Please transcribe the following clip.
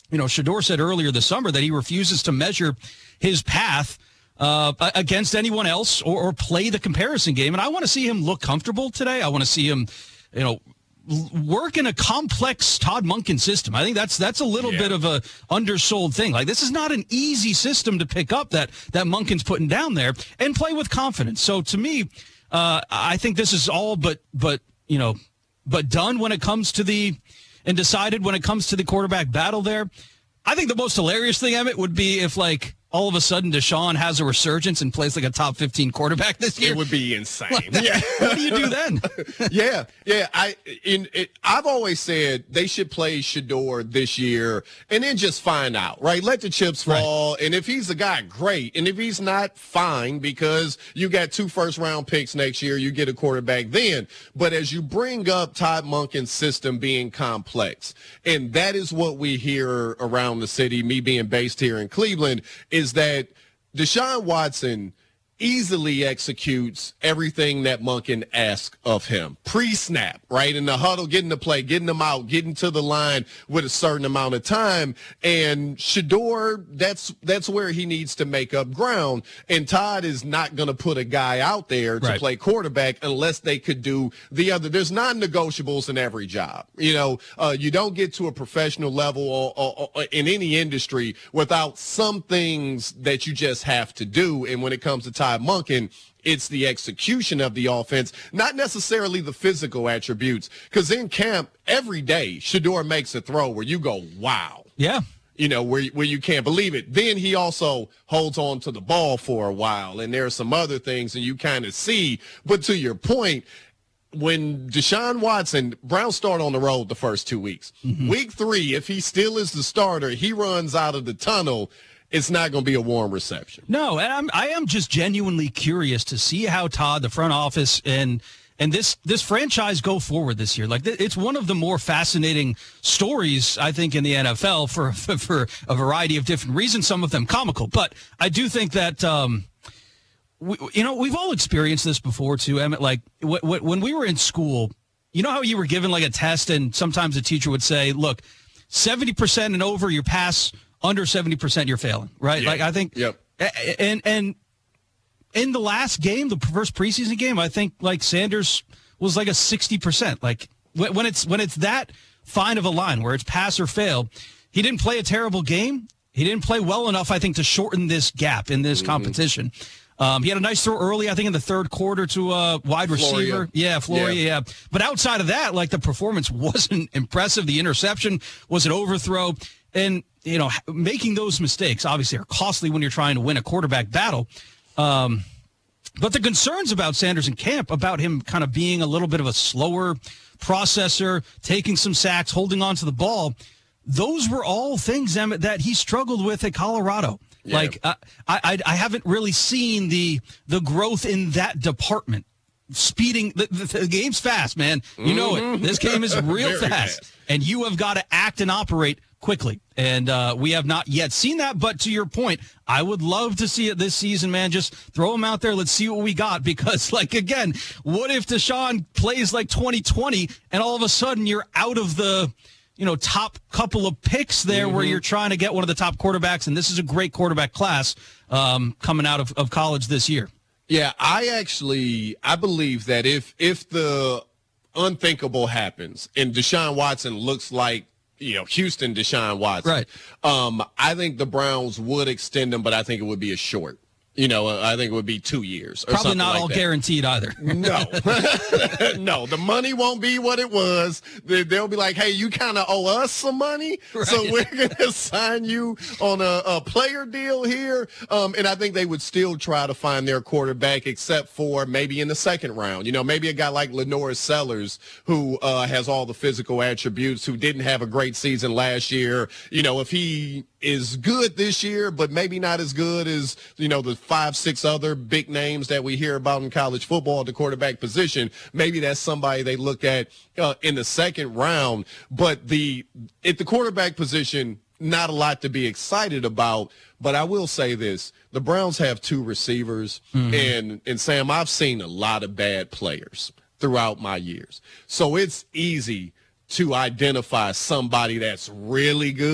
Shedeur said earlier this summer that he refuses to measure his path against anyone else or play the comparison game. And I want to see him look comfortable today. I want to see him, work in a complex Todd Monken system. I think that's a little bit of a undersold thing. Like, this is not an easy system to pick up that Monken's putting down there and play with confidence. So to me, I think this is all but done when it comes to and decided when it comes to the quarterback battle there. I think the most hilarious thing, Emmett, would be if, all of a sudden Deshaun has a resurgence and plays like a top 15 quarterback this year. It would be insane. What do you do then? I've always said they should play Shedeur this year and then just find out, right? Let the chips fall. Right. And if he's the guy, great. And if he's not, fine, because you got 2 first-round picks next year. You get a quarterback then. But as you bring up Todd Monken's system being complex, and that is what we hear around the city, me being based here in Cleveland, is that Deshaun Watson easily executes everything that Monken asks of him. Pre-snap, right? In the huddle, getting the play, getting them out, getting to the line with a certain amount of time. And Shedeur, that's where he needs to make up ground. And Todd is not going to put a guy out there to play quarterback unless they could do the other. There's non-negotiables in every job. You don't get to a professional level or in any industry without some things that you just have to do. And when it comes to Todd Monken, it's the execution of the offense, not necessarily the physical attributes. Because in camp, every day, Shedeur makes a throw where you go, wow. Yeah. Where you can't believe it. Then he also holds on to the ball for a while, and there are some other things, and you kind of see. But to your point, when Deshaun Watson, Browns start on the road the first 2 weeks. Mm-hmm. Week 3, if he still is the starter, he runs out of the tunnel, it's not going to be a warm reception. No, and I am just genuinely curious to see how Todd, the front office, and this franchise go forward this year. It's one of the more fascinating stories, I think, in the NFL for a variety of different reasons, some of them comical. But I do think that, we've all experienced this before, too, Emmett. When we were in school, you know how you were given, a test, and sometimes a teacher would say, look, 70% and over, your pass. Under 70%, you're failing, right? Yeah. I think, yep. And in the last game, the first preseason game, I think Sanders was a 60%. When it's that fine of a line where it's pass or fail, he didn't play a terrible game. He didn't play well enough, I think, to shorten this gap in this competition. He had a nice throw early, I think, in the third quarter to a wide receiver. Floria. But outside of that, the performance wasn't impressive. The interception was an overthrow. And, making those mistakes obviously are costly when you're trying to win a quarterback battle. But the concerns about Sanders in camp, about him kind of being a little bit of a slower processor, taking some sacks, holding on to the ball, those were all things, Emmett, that he struggled with at Colorado. Yeah. I haven't really seen the growth in that department. Speeding, the game's fast, man. You know it. This game is real fast. And you have got to act and operate quickly. And we have not yet seen that. But to your point, I would love to see it this season, man. Just throw him out there. Let's see what we got. Because, again, what if Deshaun plays like 2020 and all of a sudden you're out of the top couple of picks there where you're trying to get one of the top quarterbacks? And this is a great quarterback class coming out of college this year. Yeah, I believe that if the unthinkable happens and Deshaun Watson looks like, Houston Deshaun Watson, right. I think the Browns would extend him, but I think it would be a short. I think it would be 2 years. Or probably not like all that. Guaranteed either. No. No, the money won't be what it was. They'll be like, hey, you kind of owe us some money, right. So we're going to sign you on a player deal here. And I think they would still try to find their quarterback, except for maybe in the second round. Maybe a guy like Lenore Sellers, who has all the physical attributes, who didn't have a great season last year. If he is good this year, but maybe not as good as, the 5-6 other big names that we hear about in college football at the quarterback position. Maybe that's somebody they look at in the second round. But at the quarterback position, not a lot to be excited about. But I will say this. The Browns have 2 receivers. And Sam, I've seen a lot of bad players throughout my years. So it's easy to identify somebody that's really good.